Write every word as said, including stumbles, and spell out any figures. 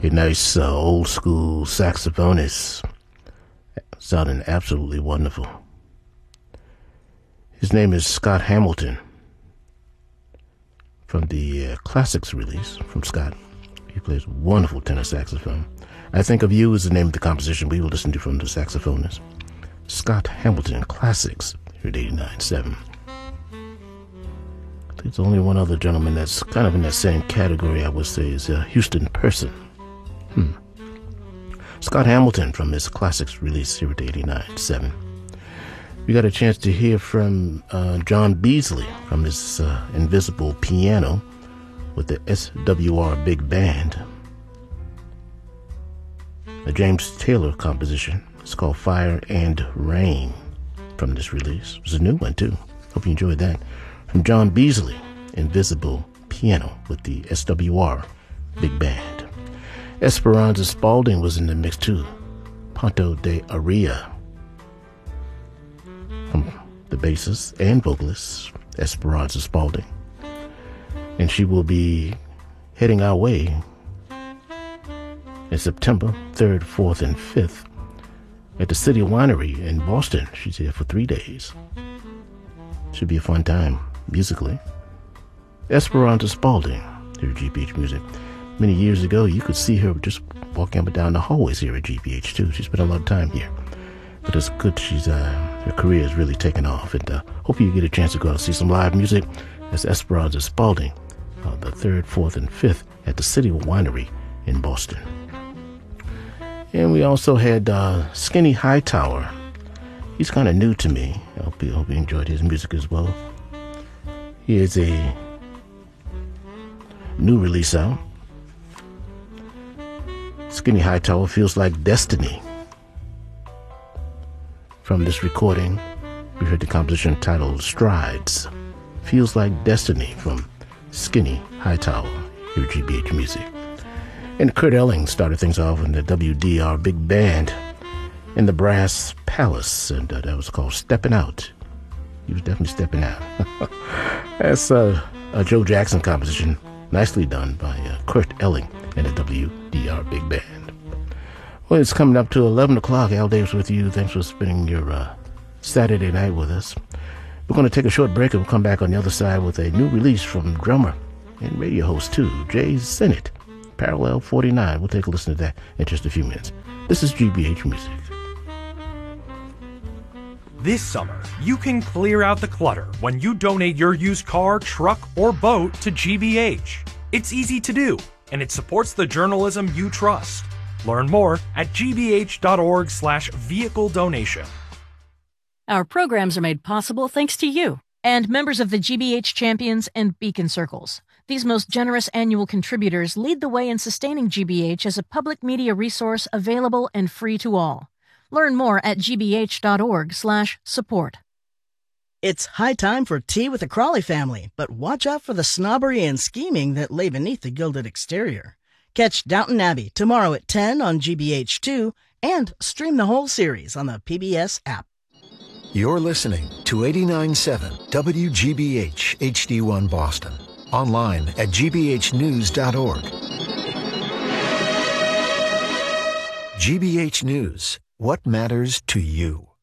A nice uh, old school saxophonist, sounding absolutely wonderful. His name is Scott Hamilton, from the uh, Classics release from Scott. He plays wonderful tenor saxophone. I Think of You is the name of the composition we will listen to from the saxophonist. Scott Hamilton, Classics, here at eighty-nine point seven. I think there's only one other gentleman that's kind of in that same category, I would say, is uh, Houston Person. Hmm. Scott Hamilton from his Classics release here at eighty-nine point seven. We got a chance to hear from uh, John Beasley from his uh, Invisible Piano with the S W R Big Band. A James Taylor composition. It's called Fire and Rain from this release. It was a new one too. Hope you enjoyed that. From John Beasley, Invisible Piano with the S W R Big Band. Esperanza Spalding was in the mix too. Ponto de Aria, from the bassist and vocalist Esperanza Spalding. And she will be heading our way in September third, fourth, and fifth at the City Winery in Boston. She's here for three days. Should be a fun time, musically. Esperanza Spalding, here at G B H Music. Many years ago, you could see her just walking up and down the hallways here at G B H too. She spent a lot of time here. But it's good she's, uh, her career is really taken off. And uh, hope you get a chance to go out and see some live music. That's Esperanza Spalding, uh, the third, fourth, and fifth at the City Winery in Boston. And we also had uh, Skinny Hightower. He's kind of new to me. I hope you, hope you enjoyed his music as well. He is a new release out. Skinny Hightower, Feels Like Destiny. From this recording, we heard the composition titled Strides. Feels Like Destiny from Skinny Hightower, here at G B H Music. And Kurt Elling started things off in the W D R Big Band in the Brass Palace, and uh, that was called Stepping Out. He was definitely stepping out. That's uh, a Joe Jackson composition, nicely done by uh, Kurt Elling and the W D R Big Band. Well, it's coming up to eleven o'clock. Al Davis with you. Thanks for spending your uh, Saturday night with us. We're going to take a short break and we'll come back on the other side with a new release from drummer and radio host too, Jay Sennett, Parallel forty-nine. We'll take a listen to that in just a few minutes. This is G B H Music. This summer, you can clear out the clutter when you donate your used car, truck, or boat to G B H. It's easy to do, and it supports the journalism you trust. Learn more at gbh.org slash vehicle donation. Our programs are made possible thanks to you and members of the G B H Champions and Beacon Circles. These most generous annual contributors lead the way in sustaining G B H as a public media resource available and free to all. Learn more at gbh.org slash support. It's high time for tea with the Crawley family, but watch out for the snobbery and scheming that lay beneath the gilded exterior. Catch Downton Abbey tomorrow at ten on G B H two and stream the whole series on the P B S app. You're listening to eighty-nine point seven W G B H H D one Boston. Online at g b h news dot org. G B H News. What matters to you?